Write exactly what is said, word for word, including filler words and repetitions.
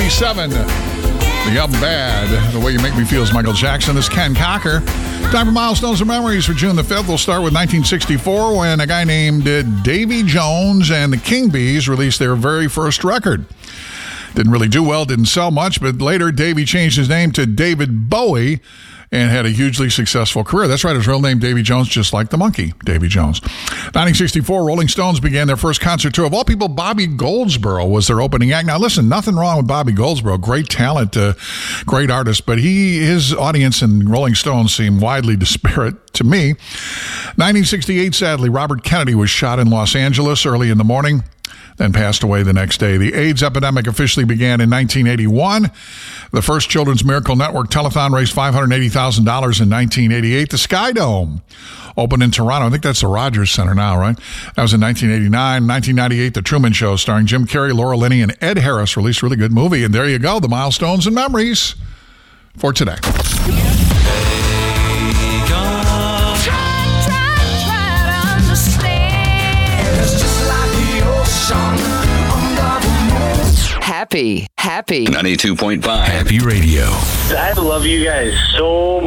eighty-seven. The album Bad. The Way You Make Me Feel is Michael Jackson. This is Ken Cocker. Time for Milestones and Memories for June the fifth. We'll start with nineteen sixty-four when a guy named uh, Davy Jones and the King Bees released their very first record. Didn't really do well, didn't sell much, but later Davy changed his name to David Bowie and had a hugely successful career. That's right, his real name, Davy Jones, just like the monkey, Davy Jones. nineteen sixty-four, Rolling Stones began their first concert tour. Of all people, Bobby Goldsboro was their opening act. Now, listen, nothing wrong with Bobby Goldsboro. Great talent, uh, great artist, but he, his audience and Rolling Stones seem widely disparate to me. nineteen sixty-eight, sadly, Robert Kennedy was shot in Los Angeles early in the morning, then passed away the next day. The AIDS epidemic officially began in nineteen eighty-one. The first Children's Miracle Network telethon raised five hundred eighty thousand dollars in nineteen eighty-eight. The Sky Dome opened in Toronto. I think that's the Rogers Center now, right? That was in nineteen eighty-nine. nineteen ninety-eight, The Truman Show, starring Jim Carrey, Laura Linney, and Ed Harris, released a really good movie. And there you go, the milestones and memories for today. Happy, happy. ninety-two point five Happy Radio. I love you guys so much.